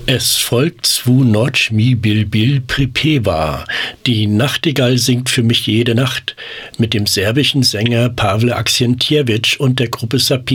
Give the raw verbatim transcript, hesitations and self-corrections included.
Es folgt Svu Noc mi bil bil pripeva. Die Nachtigall singt für mich jede Nacht mit dem serbischen Sänger Pavle Aksentjevic und der Gruppe Sapir.